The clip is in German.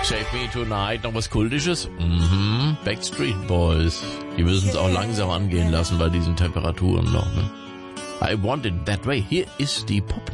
Save Me Tonight, noch was Kultisches? Backstreet Boys. Die müssen es auch langsam angehen lassen bei diesen Temperaturen noch, ne? I Want It That Way. Hier ist die Pop